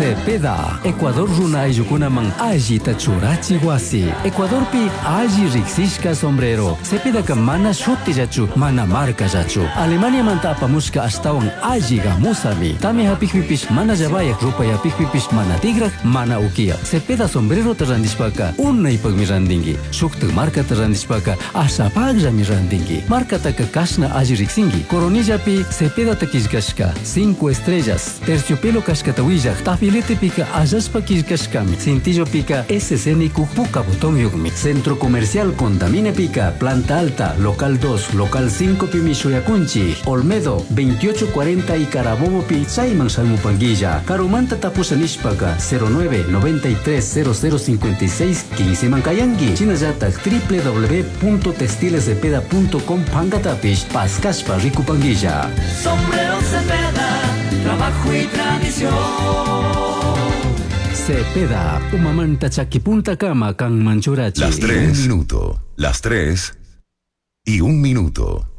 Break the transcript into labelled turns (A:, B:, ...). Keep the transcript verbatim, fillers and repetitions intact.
A: Cepeda, Ecuador runa ayllukunaman alli tachurachi wasi. Ecuador pi alli riksishka sombrero. Cepeda mana shutillachu, mana markallachu. Alemania manta apamushka astawan alli gamusami. Tami hapikpipish mana llabayak, rupa yapikpipish mana tigrak, mana ukiya. Cepeda sombrero tarandishpaka, unaypakmi randingi. Shuktu marka tarandishpaka, asapakllami randingi. Marka taka kashna alli riksingi. Coronillapi Cepeda takishkashka, cinco estrellas. Terciopelo kashkatawilla, tafilete pika allashpa kishkashkami. Cintillo pica S C N Puka botón yugmi. Centro Comercial Condamine pica, planta alta, local dos, local cinco pimi Shoyakunchi. Olmedo, veintiocho cuarenta y Carabobo pi Saiman Salmupanguilla. Carumanta tapusanishpaka, cero nueve noventa y tres cero cero cincuenta y seis quince Mankayangi. Chinayatak w w w punto textilescepeda punto com pangatapish, Pascashpa Rikupanguilla.
B: Sombrero Cepeda, trabajo y tradición.
A: Cepeda, umamanta chakipunta kama kang manchurachi.
C: Las tres. Un minuto. Las tres y un minuto.